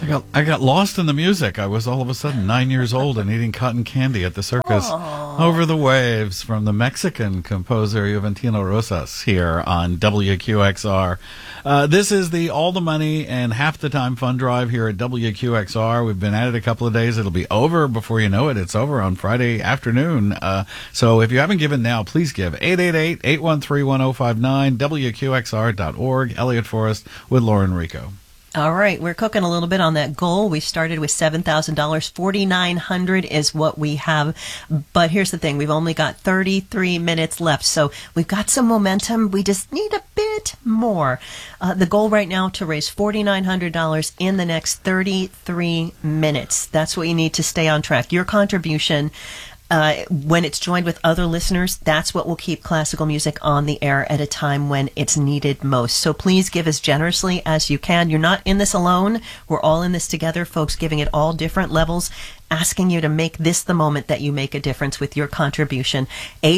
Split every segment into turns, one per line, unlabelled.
I got lost in the music. I was all of a sudden 9 years old and eating cotton candy at the circus.
Aww.
Over the Waves from the Mexican composer Juventino Rosas here on WQXR. This is the All the Money and Half the Time Fund Drive here at WQXR. We've been at it a couple of days. It'll be over before you know it. It's over on Friday afternoon. So if you haven't given now, please give. 888-813-1059, WQXR.org. Elliot Forrest with Lauren Rico.
All right, we're cooking a little bit on that goal. We started with $7,000. $4,900 is what we have. But here's the thing. We've only got 33 minutes left. So we've got some momentum. We just need a bit more. The goal right now to raise $4,900 in the next 33 minutes. That's what you need to stay on track. Your contribution, when it's joined with other listeners, that's what will keep classical music on the air at a time when it's needed most. So please give as generously as you can. You're not in this alone. We're all in this together, folks giving at all different levels, asking you to make this the moment that you make a difference with your contribution.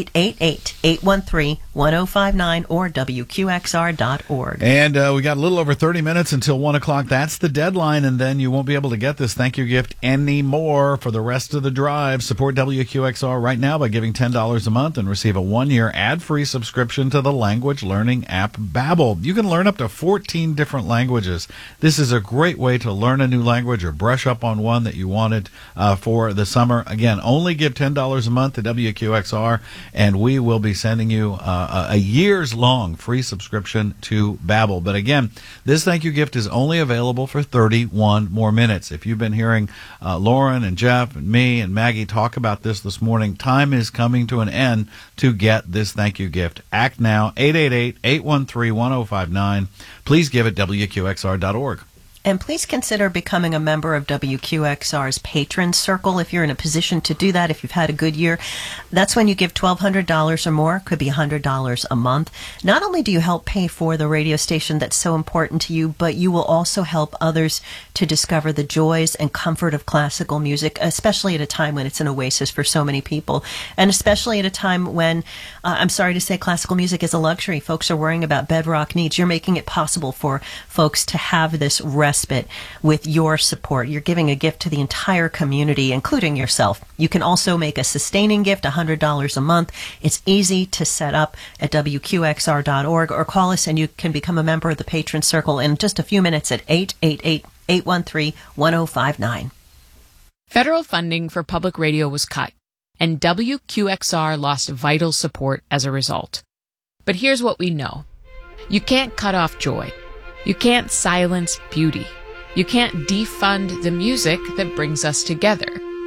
888-813-1059 or WQXR.org.
And we got a little over 30 minutes until 1 o'clock. That's the deadline, and then you won't be able to get this thank you gift anymore for the rest of the drive. Support WQXR right now by giving $10 a month and receive a 1-year ad-free subscription to the language learning app Babbel. You can learn up to 14 different languages. This is a great way to learn a new language or brush up on one that you wanted for the summer. Again, only give $10 a month to WQXR, and we will be sending you a years-long free subscription to Babbel. But again, this thank you gift is only available for 31 more minutes. If you've been hearing Lauren and Jeff and me and Maggie talk about this morning, time is coming to an end to get this thank you gift. Act now, 888-813-1059. Please give at WQXR.org.
And please consider becoming a member of WQXR's Patron Circle if you're in a position to do that, if you've had a good year. That's when you give $1,200 or more, could be $100 a month. Not only do you help pay for the radio station that's so important to you, but you will also help others to discover the joys and comfort of classical music, especially at a time when it's an oasis for so many people. And especially at a time when, I'm sorry to say, classical music is a luxury. Folks are worrying about bedrock needs. You're making it possible for folks to have this respite with your support. You're giving a gift to the entire community, including yourself. You can also make a sustaining gift, $100 a month. It's easy to set up at WQXR.org, or call us and you can become a member of the Patron Circle in just a few minutes at 888-813-1059.
Federal funding for public radio was cut, and WQXR lost vital support as a result. But here's what we know. You can't cut off joy. You can't silence beauty. You can't defund the music that brings us together.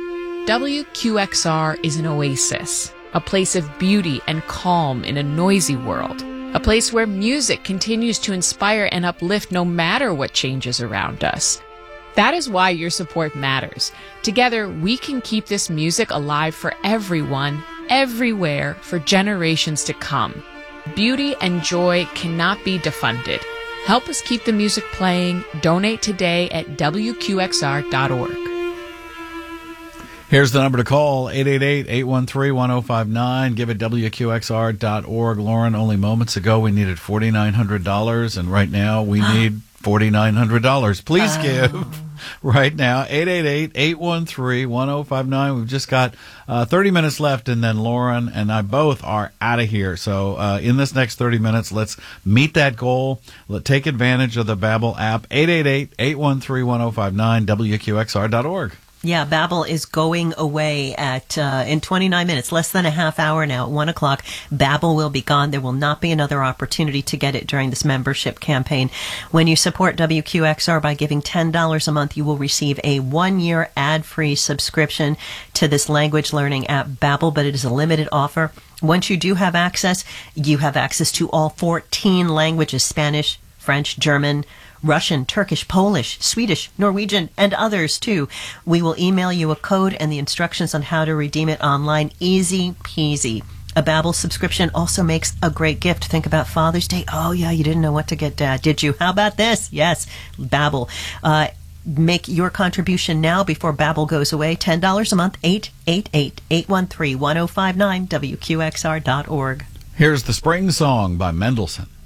WQXR is an oasis, a place of beauty and calm in a noisy world, a place where music continues to inspire and uplift no matter what changes around us. That is why your support matters. Together, we can keep this music alive for everyone, everywhere, for generations to come. Beauty and joy cannot be defunded. Help us keep the music playing. Donate today at WQXR.org.
Here's the number to call, 888-813-1059. Give at WQXR.org. Lauren, only moments ago we needed $4,900, and right now we need $4,900. Please give right now, 888-813-1059. We've just got 30 minutes left, and then Lauren and I both are out of here. So in this next 30 minutes, let's meet that goal. Let's take advantage of the Babbel app, 888-813-1059, WQXR.org.
Yeah, Babbel is going away at in 29 minutes, less than a half hour now, at 1 o'clock. Babbel will be gone. There will not be another opportunity to get it during this membership campaign. When you support WQXR by giving $10 a month, you will receive a 1-year ad-free subscription to this language learning app, Babbel, but it is a limited offer. Once you do have access, you have access to all 14 languages: Spanish, French, German, Russian, Turkish, Polish, Swedish, Norwegian, and others too. We will email you a code and the instructions on how to redeem it online. Easy peasy. A Babbel subscription also makes a great gift. Think about Father's Day. Oh yeah, you didn't know what to get Dad, did you? How about this? Yes, Babbel. Make your contribution now before Babbel goes away. $10 a month, 888-813-1059, WQXR.org.
Here's the Spring Song by Mendelssohn.